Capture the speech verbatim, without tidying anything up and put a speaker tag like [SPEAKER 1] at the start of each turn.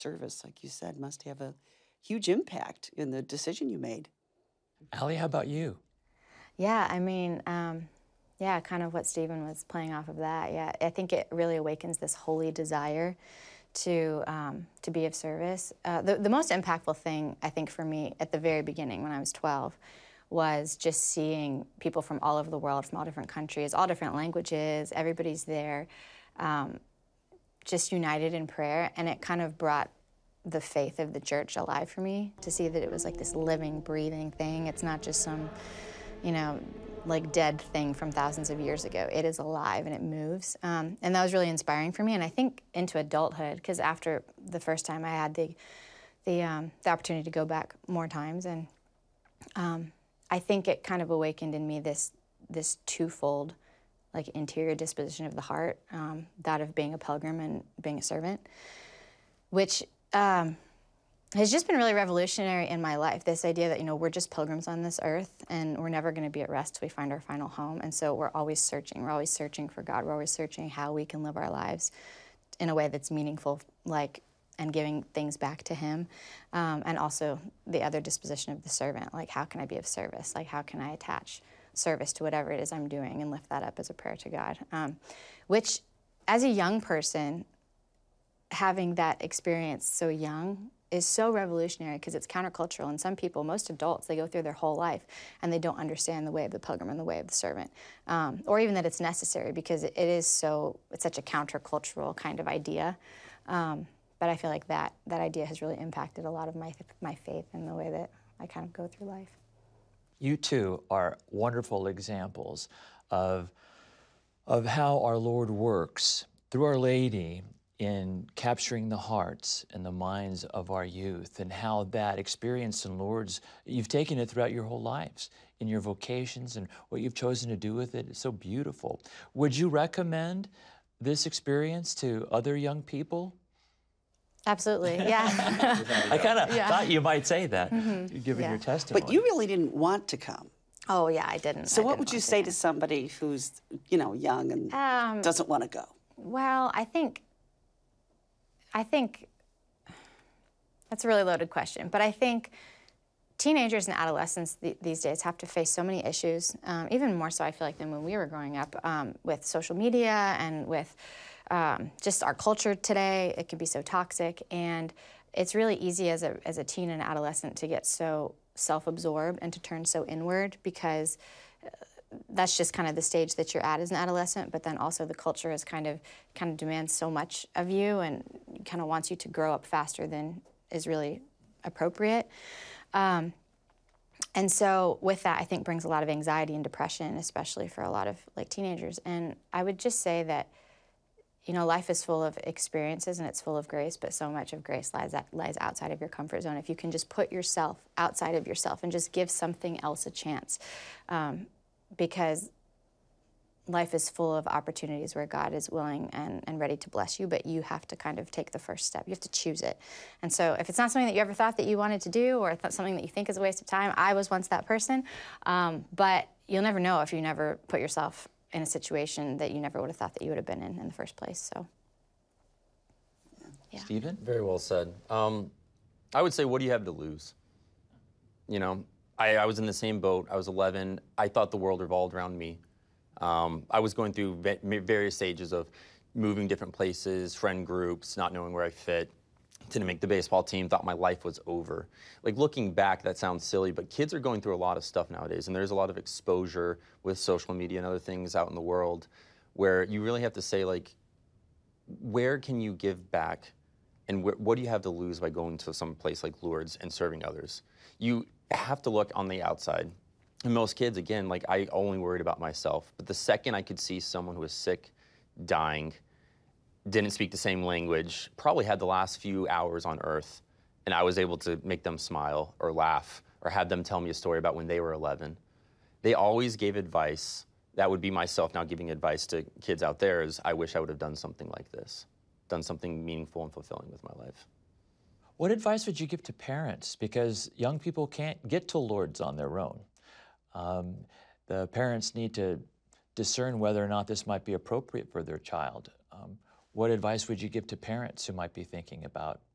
[SPEAKER 1] service, like you said, must have a huge impact in the decision you made.
[SPEAKER 2] Allie, how about you?
[SPEAKER 3] Yeah, I mean, um, yeah, kind of what Stephen was playing off of that. Yeah, I think it really awakens this holy desire to um, to be of service. Uh, the, the most impactful thing, I think, for me at the very beginning when I was twelve was just seeing people from all over the world, from all different countries, all different languages, everybody's there, um, just united in prayer, and it kind of brought the faith of the church alive for me, to see that it was like this living, breathing thing. It's not just some, you know, like dead thing from thousands of years ago. It is alive and it moves. Um, and that was really inspiring for me. And I think into adulthood, because after the first time I had the, the, um, the opportunity to go back more times, and um, I think it kind of awakened in me this, this twofold, like interior disposition of the heart, um, that of being a pilgrim and being a servant, which um, has just been really revolutionary in my life. This idea that, you know, we're just pilgrims on this earth and we're never going to be at rest till we find our final home. And so we're always searching. We're always searching for God. We're always searching how we can live our lives in a way that's meaningful, like, and giving things back to Him. Um, and also the other disposition of the servant, like, how can I be of service? Like, how can I attach service to whatever it is I'm doing and lift that up as a prayer to God? Um, which, as a young person, having that experience so young is so revolutionary, because it's countercultural. And some people, most adults, they go through their whole life and they don't understand the way of the pilgrim and the way of the servant, um, or even that it's necessary, because it, it is so, it's such a countercultural kind of idea. Um, but I feel like that, that idea has really impacted a lot of my, my faith and the way that I kind of go through life.
[SPEAKER 2] You two are wonderful examples of, of how our Lord works through Our Lady in capturing the hearts and the minds of our youth, and how that experience in Lourdes, you've taken it throughout your whole lives, in your vocations and what you've chosen to do with it. It's so beautiful. Would you recommend this experience to other young people?
[SPEAKER 3] Absolutely, yeah.
[SPEAKER 2] I kind of
[SPEAKER 3] yeah.
[SPEAKER 2] thought you might say that,
[SPEAKER 3] mm-hmm.
[SPEAKER 2] given
[SPEAKER 3] yeah.
[SPEAKER 2] your testimony.
[SPEAKER 1] But you really didn't want to come.
[SPEAKER 3] Oh, yeah, I didn't.
[SPEAKER 1] So
[SPEAKER 3] I
[SPEAKER 1] what
[SPEAKER 3] didn't
[SPEAKER 1] would you
[SPEAKER 3] want
[SPEAKER 1] say
[SPEAKER 3] to,
[SPEAKER 1] to somebody who's, you know, young and
[SPEAKER 3] um,
[SPEAKER 1] doesn't want to go?
[SPEAKER 3] Well, I think, I think, that's a really loaded question, but I think teenagers and adolescents th these days have to face so many issues, um, even more so, I feel like, than when we were growing up, um, with social media and with um, just our culture today. It can be so toxic, and it's really easy as a, as a teen and adolescent to get so self-absorbed and to turn so inward, because that's just kind of the stage that you're at as an adolescent. But then also the culture is kind of kind of demands so much of you, and kind of wants you to grow up faster than is really appropriate. Um, and so with that, I think brings a lot of anxiety and depression, especially for a lot of like teenagers. And I would just say that, you know, life is full of experiences and it's full of grace, but so much of grace lies, that lies outside of your comfort zone. If you can just put yourself outside of yourself and just give something else a chance. Um, because life is full of opportunities where God is willing and, and ready to bless you, but you have to kind of take the first step. You have to choose it. And so if it's not something that you ever thought that you wanted to do, or if that's something that you think is a waste of time, I was once that person, um, but you'll never know if you never put yourself in a situation that you never would have thought that you would have been in in the first place. So, yeah.
[SPEAKER 2] Stephen?
[SPEAKER 4] Very well said. Um, I would say, what do you have to lose? You know, I, I was in the same boat. I was eleven. I thought the world revolved around me. Um, I was going through various stages of moving different places, friend groups, not knowing where I fit. Didn't make the baseball team, thought my life was over. Like, looking back, that sounds silly, but kids are going through a lot of stuff nowadays, and there's a lot of exposure with social media and other things out in the world where you really have to say, like, where can you give back, and wh what do you have to lose by going to some place like Lourdes and serving others? You have to look on the outside. And most kids, again, like, I only worried about myself. But the second I could see someone who was sick, dying, didn't speak the same language, probably had the last few hours on earth, and I was able to make them smile or laugh or have them tell me a story about when they were eleven. They always gave advice. That would be myself now giving advice to kids out there, is I wish I would have done something like this, done something meaningful and fulfilling with my life.
[SPEAKER 2] What advice would you give to parents? Because young people can't get to Lourdes on their own. Um, the parents need to discern whether or not this might be appropriate for their child. Um, what advice would you give to parents who might be thinking about